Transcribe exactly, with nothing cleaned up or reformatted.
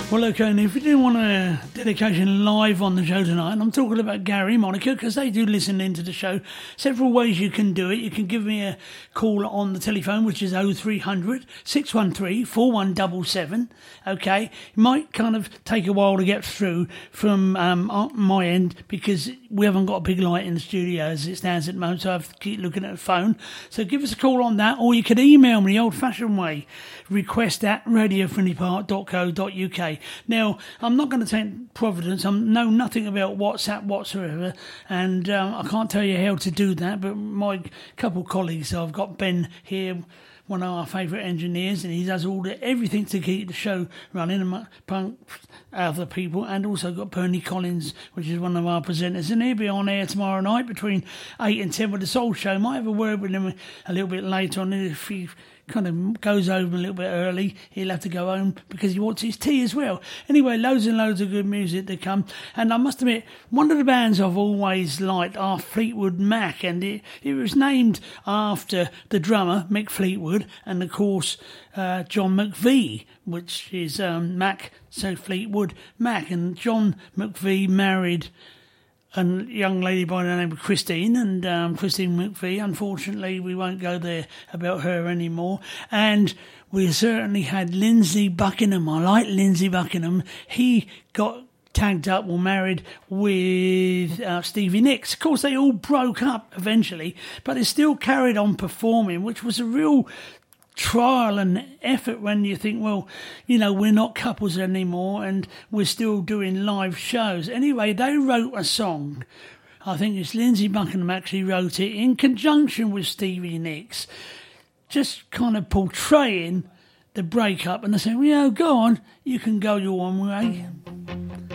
Well, okay, and if you do want a dedication live on the show tonight, and I'm talking about Gary, Monica, because they do listen into the show, several ways you can do it. You can give me a call on the telephone, which is oh three hundred, six one three, four one seven seven, okay? It might kind of take a while to get through from um, my end, because we haven't got a big light in the studio as it stands at the moment, so I have to keep looking at the phone. So give us a call on that, or you can email me the old-fashioned way, request at radio friendly park dot co dot uk. Now, I'm not going to take Providence. I know nothing about WhatsApp whatsoever, and um, I can't tell you how to do that, but my couple of colleagues, I've got Ben here, one of our favourite engineers, and he does all the everything to keep the show running among other people, and also got Bernie Collins, which is one of our presenters, and he'll be on air tomorrow night between eight and ten with the Soul Show. Might have a word with him a little bit later on if he kind of goes home a little bit early. He'll have to go home because he wants his tea as well. Anyway, loads and loads of good music to come. And I must admit, one of the bands I've always liked are Fleetwood Mac, and it, it was named after the drummer, Mick Fleetwood, and of course uh, John McVie, which is um, Mac, so Fleetwood Mac. And John McVie married a young lady by the name of Christine, and um, Christine McVie. Unfortunately, we won't go there about her anymore. And we certainly had Lindsay Buckingham. I like Lindsay Buckingham. He got tagged up or married with uh, Stevie Nicks. Of course, they all broke up eventually, but they still carried on performing, which was a real trial and effort when you think, well, you know, we're not couples anymore and we're still doing live shows. Anyway, they wrote a song. I think it's Lindsay Buckingham actually wrote it in conjunction with Stevie Nicks, just kind of portraying the breakup, and they say, well, you know, go on, you can go your own way.